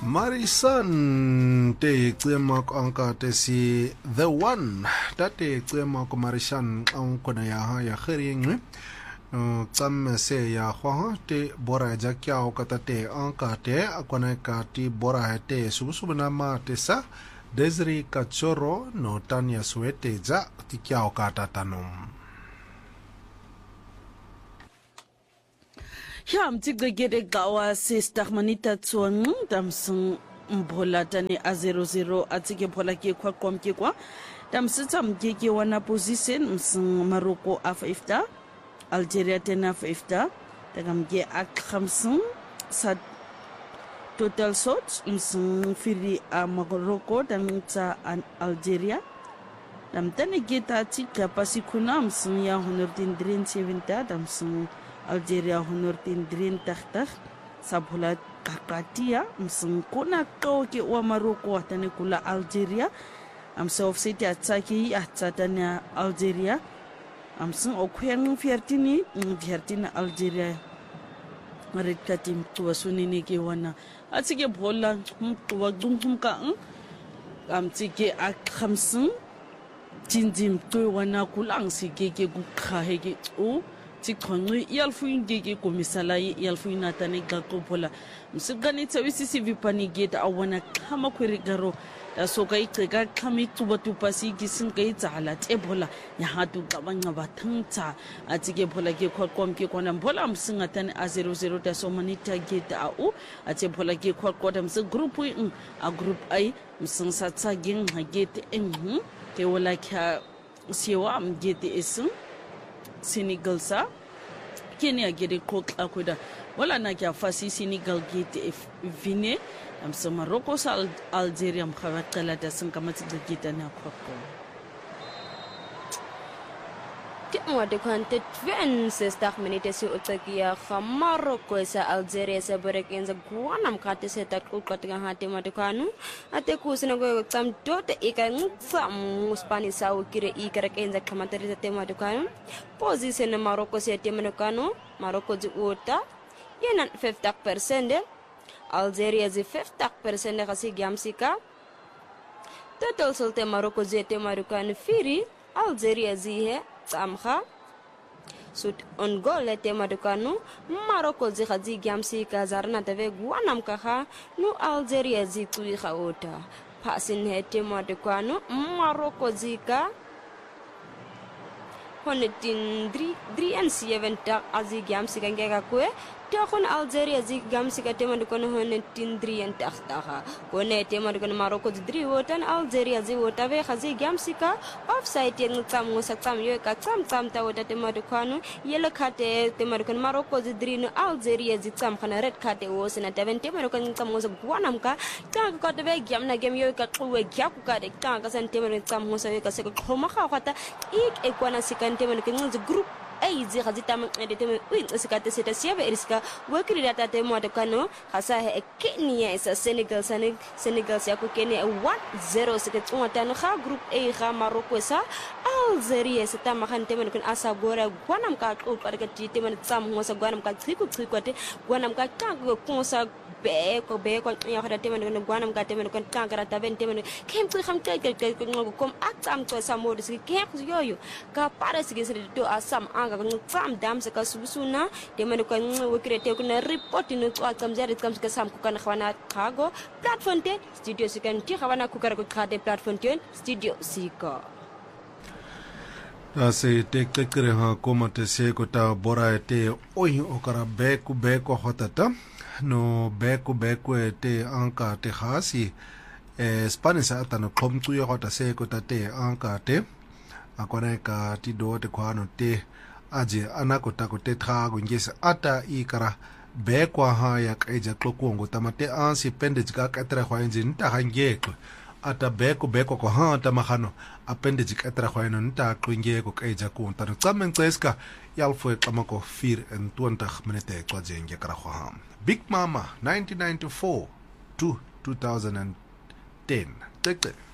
Marisan te cema anka te si the one tate cema ko Marisan ang kona ya khering tsam se ya khwa te bora ja kya o kata te anka te akona ka ti bora te subsubna ma te sa Desri Kachoro no Tanya Swete ja ti kya o kata tanom Ya mtigegere gawa sister manita tsuang damsung mbola tani a 00 atike bola ke kwa komke kwa damsitsa mkeke wana position msung Maroko afifta Algeria tena afifta daga mge akhamsung sa total sort msung firi a Maroko damtsa an Algeria damtani geta tika pasikuna msung ya honordin drin 70 damsung Algeria honortin drin tahta sabula kakatia msungkuna kauke wa Maroko atane kula Algeria amsa offsite atsaki atsatana Algeria amsung okwen fiertini Algeria marikatim tuwasunini ke wana atsike bola tuwa dumka amtsike akhamsung jinjim tuwana kulang sikeke gukhahege o tikongwe yalfuin gege komisala yalfuin natane gakopola msigani tawisi sivipani geta awana kama kwirigaro da soka itega kami tubatu pasi gisinga itala tebola ya hatu gabanga batanta atige bola ke kwakomke kwana bola msinga tane a 00 da somanita geta au atebola ke kwakwada mse group a group ai msinsa tsagin hagete ke wala kya siwa mgete esin Senegal sa Kenya gede kok akuda wala na kya fasi Senegal gete vine amsa Morocco sa Algeria mkhawatala da sun kamati gete na kwako Kemo de kwante 26 minutes si utakia Morocco sa Algeria sa berekenza guanam kate se takukatiga hate madukanu ate kusina go tsam dote tsam Spanish sa ukire ikarekenza kamatari sa tema dukanu position na Morocco se tema dukanu Morocco ji uta yenan 50% Algeria ji 50% kasi gamsika total solte Morocco ji tema dukanu firi Algeria ji he Samha sut on goal tema dukanu Morocco zi khazi gamsi ka zarna tave guanam kaha nu Algeria zi tui khauta pasin he tema dukanu Morocco zi ka honetin 3 azi gamsi ka ngeka kwe takon Algeria zi gamsi ka tema dukanu honetin 3 takhtaha kone tema dukanu Morocco zi 3 wotan Algeria zi wotave khazi gamsi ka offside yang tsam ngosak yo ka tsam ta wota tema dukanu yela khate tema dukanu Morocco zi 3 no Algeria zi tsam khana red khate wosina taven tema dukanu tsam ngosak guanam ka ka tave gamna game yo ka kuwe gyaku ka de ka san tema tsam ngosak yo ka se ko khoma khata ik ekwana sikan tema dukanu zi group ay zi khazita de tema win sikate seta siaba eriska wakiri data tema dukanu khasa he Kenya isa Senegal sa ko Kenya 1-0 sikatuma tano kha group A kha Morocco sa Algeria sa tama khan tema dukun asa gora gwanam ka ko parka tema tsam ngosa gwanam ka tsiku ate gwanam ka ko sa be ko ya khada tema dukun gwanam ka tema dukun kangara ta ben tema kem tu kham kai ko kom atam to sa mod si kem yoyo ka para sigi se do asam anga ko tsam dam se ka subsuna tema dukun wakire te ko na report no to akam jarit kam se sam ko kan khwana kago platform te studio sikan ti khwana ku kar ko khade platform te studio sika se tekre ha komate se ko ta bora te oi okara beko hotata no beko te anka te khasi Spanish atano komtu yo hota se ko ta te anka te akona ka ti do te kwano te aje anakota ko te thago ngesa ata ikara bekwa ha ya kaija klokongo tamate ansi pendage ka katra khwaenje nta hangeko ata beko ko ha tamahano appendage katra khwaeno nta qingeko kaija ku ntana tsamenceska yalfo xamako 24 minute xwajenge kara khwa Big Mama 1994 to 2010